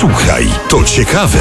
Słuchaj, to ciekawe.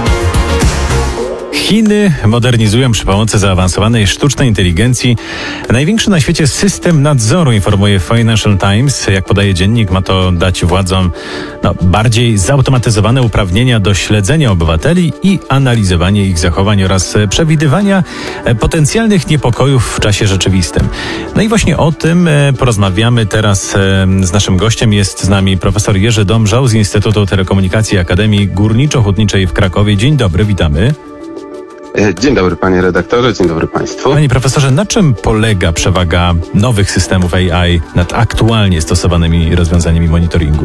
Chiny modernizują przy pomocy zaawansowanej sztucznej inteligencji największy na świecie system nadzoru, informuje Financial Times. Jak podaje dziennik, ma to dać władzom bardziej zautomatyzowane uprawnienia do śledzenia obywateli i analizowania ich zachowań oraz przewidywania potencjalnych niepokojów w czasie rzeczywistym. No i właśnie o tym porozmawiamy teraz z naszym gościem. Jest z nami profesor Jerzy Domżał z Instytutu Telekomunikacji Akademii Górniczo-Hutniczej w Krakowie. Dzień dobry, witamy. Dzień dobry panie redaktorze, dzień dobry państwu. Panie profesorze, na czym polega przewaga nowych systemów AI nad aktualnie stosowanymi rozwiązaniami monitoringu?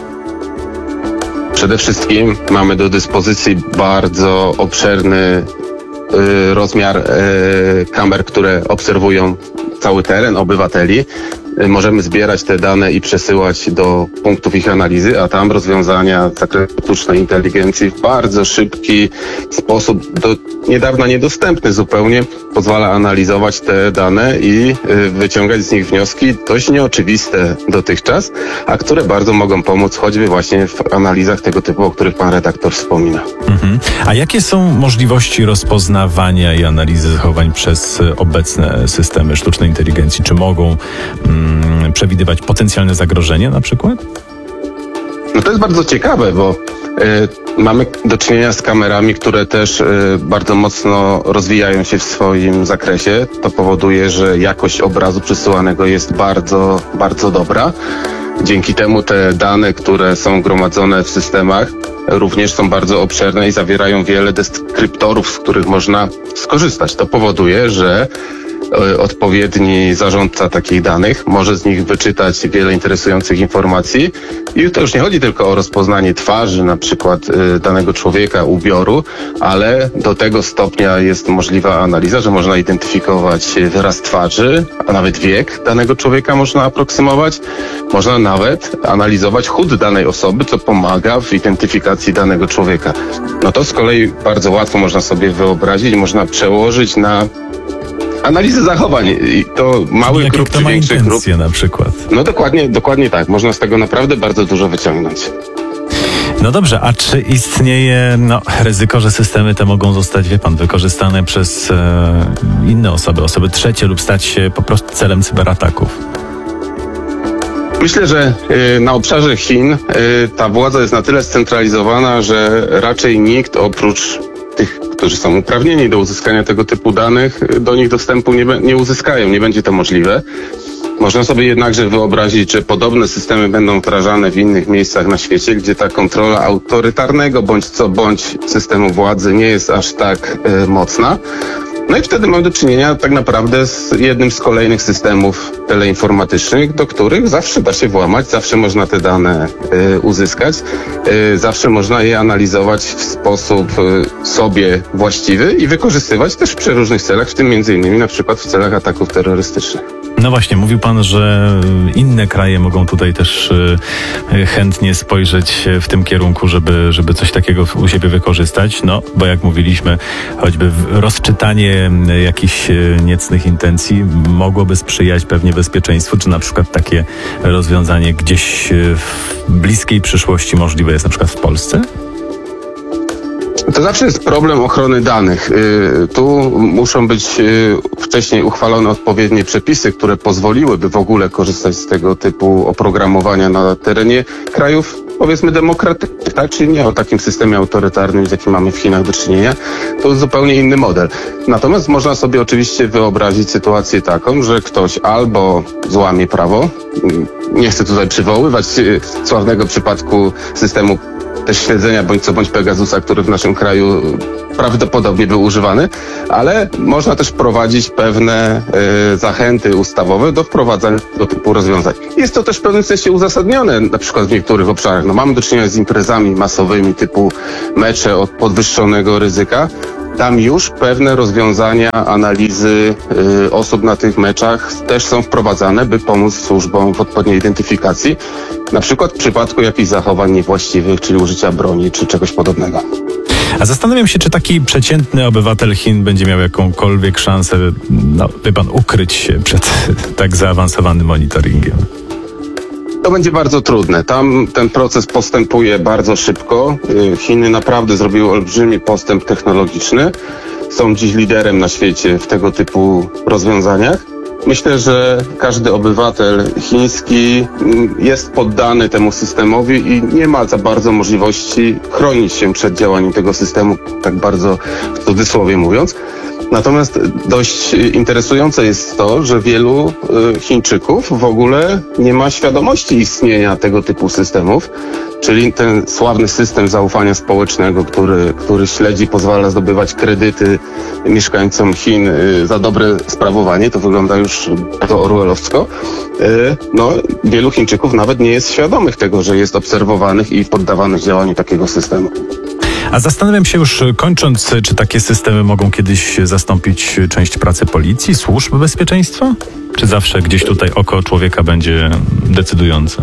Przede wszystkim mamy do dyspozycji bardzo obszerny rozmiar kamer, które obserwują cały teren obywateli. Możemy zbierać te dane i przesyłać do punktów ich analizy, a tam rozwiązania z zakresu sztucznej inteligencji w bardzo szybki sposób, do niedawna niedostępny zupełnie, pozwala analizować te dane i wyciągać z nich wnioski dość nieoczywiste dotychczas, a które bardzo mogą pomóc choćby właśnie w analizach tego typu, o których pan redaktor wspomina. A jakie są możliwości rozpoznawania i analizy zachowań przez obecne systemy sztucznej inteligencji? Czy mogą przewidywać potencjalne zagrożenia na przykład? No to jest bardzo ciekawe, bo mamy do czynienia z kamerami, które też bardzo mocno rozwijają się w swoim zakresie. To powoduje, że jakość obrazu przesyłanego jest bardzo, bardzo dobra. Dzięki temu te dane, które są gromadzone w systemach, również są bardzo obszerne i zawierają wiele deskryptorów, z których można skorzystać. To powoduje, że odpowiedni zarządca takich danych może z nich wyczytać wiele interesujących informacji i to już nie chodzi tylko o rozpoznanie twarzy, na przykład danego człowieka, ubioru, ale do tego stopnia jest możliwa analiza, że można identyfikować wyraz twarzy, a nawet wiek danego człowieka można aproksymować. Można nawet analizować chód danej osoby, co pomaga w identyfikacji danego człowieka. No to z kolei bardzo łatwo można sobie wyobrazić, można przełożyć na analizy zachowań i to małych grup czy większych grup. Na przykład. No dokładnie tak. Można z tego naprawdę bardzo dużo wyciągnąć. No dobrze, a czy istnieje ryzyko, że systemy te mogą zostać, wykorzystane przez inne osoby trzecie lub stać się po prostu celem cyberataków? Myślę, że na obszarze Chin ta władza jest na tyle scentralizowana, że raczej nikt oprócz tych, którzy są uprawnieni do uzyskania tego typu danych, do nich dostępu nie uzyskają, nie będzie to możliwe. Można sobie jednakże wyobrazić, że podobne systemy będą wdrażane w innych miejscach na świecie, gdzie ta kontrola autorytarnego bądź systemu władzy nie jest aż tak mocna. No i wtedy mamy do czynienia tak naprawdę z jednym z kolejnych systemów teleinformatycznych, do których zawsze da się włamać, zawsze można te dane uzyskać, zawsze można je analizować w sposób sobie właściwy i wykorzystywać też w przeróżnych celach, w tym między innymi na przykład w celach ataków terrorystycznych. No właśnie, mówił pan, że inne kraje mogą tutaj też chętnie spojrzeć w tym kierunku, żeby coś takiego u siebie wykorzystać. No, bo jak mówiliśmy, choćby rozczytanie jakichś niecnych intencji mogłoby sprzyjać pewnie bezpieczeństwu, czy na przykład takie rozwiązanie gdzieś w bliskiej przyszłości możliwe jest na przykład w Polsce? To zawsze jest problem ochrony danych. Tu muszą być wcześniej uchwalone odpowiednie przepisy, które pozwoliłyby w ogóle korzystać z tego typu oprogramowania na terenie krajów, powiedzmy, demokratycznych, tak? Czyli nie o takim systemie autorytarnym, z jakim mamy w Chinach do czynienia. To jest zupełnie inny model. Natomiast można sobie oczywiście wyobrazić sytuację taką, że ktoś albo złamie prawo, nie chcę tutaj przywoływać sławnego przypadku systemu też śledzenia bądź Pegasusa, który w naszym kraju prawdopodobnie był używany, ale można też wprowadzić pewne zachęty ustawowe do wprowadzania tego typu rozwiązań. Jest to też w pewnym sensie uzasadnione, na przykład w niektórych obszarach. Mamy do czynienia z imprezami masowymi typu mecze od podwyższonego ryzyka. Tam już pewne rozwiązania analizy osób na tych meczach też są wprowadzane, by pomóc służbom w odpowiedniej identyfikacji, na przykład w przypadku jakichś zachowań niewłaściwych, czyli użycia broni, czy czegoś podobnego. A zastanawiam się, czy taki przeciętny obywatel Chin będzie miał jakąkolwiek szansę, ukryć się przed tak zaawansowanym monitoringiem. To będzie bardzo trudne. Tam ten proces postępuje bardzo szybko. Chiny naprawdę zrobiły olbrzymi postęp technologiczny. Są dziś liderem na świecie w tego typu rozwiązaniach. Myślę, że każdy obywatel chiński jest poddany temu systemowi i nie ma za bardzo możliwości chronić się przed działaniem tego systemu, tak bardzo w cudzysłowie mówiąc. Natomiast dość interesujące jest to, że wielu Chińczyków w ogóle nie ma świadomości istnienia tego typu systemów, czyli ten sławny system zaufania społecznego, który śledzi, pozwala zdobywać kredyty mieszkańcom Chin za dobre sprawowanie. To wygląda już bardzo orwellowsko. No, wielu Chińczyków nawet nie jest świadomych tego, że jest obserwowanych i poddawanych działaniu takiego systemu. A zastanawiam się już kończąc, czy takie systemy mogą kiedyś zastąpić część pracy policji, służb bezpieczeństwa? Czy zawsze gdzieś tutaj oko człowieka będzie decydujące?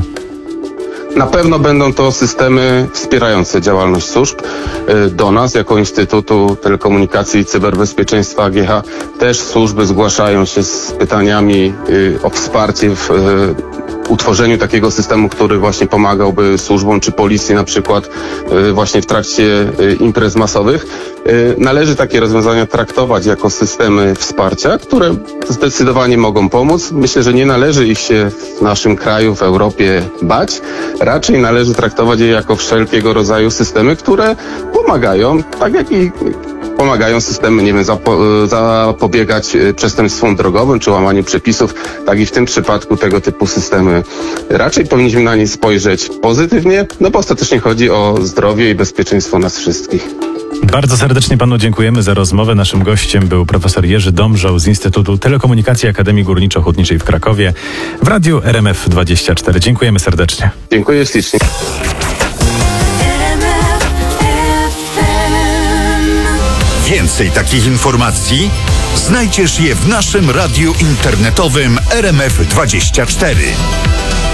Na pewno będą to systemy wspierające działalność służb. Do nas, jako Instytutu Telekomunikacji i Cyberbezpieczeństwa AGH, też służby zgłaszają się z pytaniami o wsparcie w utworzeniu takiego systemu, który właśnie pomagałby służbom czy policji na przykład właśnie w trakcie imprez masowych. Należy takie rozwiązania traktować jako systemy wsparcia, które zdecydowanie mogą pomóc. Myślę, że nie należy ich się w naszym kraju, w Europie bać. Raczej należy traktować je jako wszelkiego rodzaju systemy, które pomagają, tak jak i pomagają systemy, nie wiem, zapobiegać przestępstwom drogowym czy łamaniu przepisów, tak i w tym przypadku tego typu systemy. Raczej powinniśmy na nie spojrzeć pozytywnie, no bo ostatecznie chodzi o zdrowie i bezpieczeństwo nas wszystkich. Bardzo serdecznie panu dziękujemy za rozmowę. Naszym gościem był profesor Jerzy Domżał z Instytutu Telekomunikacji Akademii Górniczo-Hutniczej w Krakowie w Radiu RMF24. Dziękujemy serdecznie. Dziękuję ślicznie. Więcej takich informacji znajdziesz je w naszym radiu internetowym RMF24.